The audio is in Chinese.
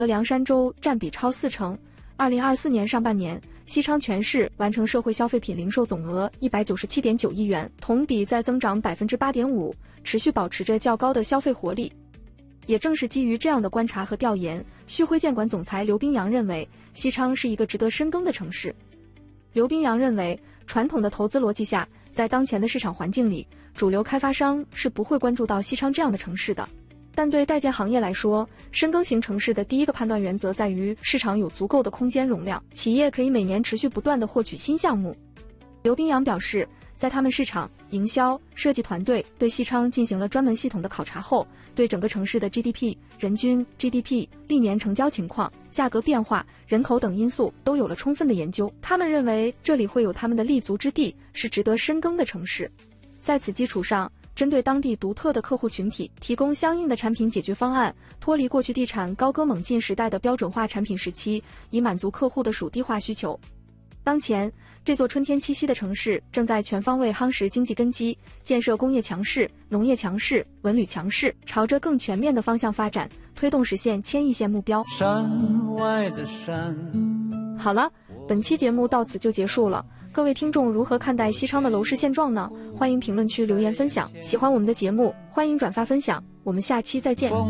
凉山州占比超40%。2024年上半年，西昌全市完成社会消费品零售总额197.9亿元，同比再增长8.5%，持续保持着较高的消费活力。也正是基于这样的观察和调研，旭辉建管总裁刘冰洋认为，西昌是一个值得深耕的城市。刘冰洋认为，传统的投资逻辑下，在当前的市场环境里，主流开发商是不会关注到西昌这样的城市的。但对代建行业来说，深耕型城市的第一个判断原则在于市场有足够的空间容量，企业可以每年持续不断地获取新项目。刘冰洋表示，在他们市场、营销、设计团队对西昌进行了专门系统的考察后，对整个城市的 GDP、人均 GDP、历年成交情况、价格变化、人口等因素都有了充分的研究。他们认为这里会有他们的立足之地，是值得深耕的城市。在此基础上，针对当地独特的客户群体，提供相应的产品解决方案，脱离过去地产高歌猛进时代的标准化产品时期，以满足客户的属地化需求。当前，这座春天栖息的城市正在全方位夯实经济根基，建设工业强势、农业强势、文旅强势，朝着更全面的方向发展，推动实现1000亿线目标。 山外的山。 好了，本期节目到此就结束了。各位听众如何看待西昌的楼市现状呢？欢迎评论区留言分享。喜欢我们的节目，欢迎转发分享。我们下期再见。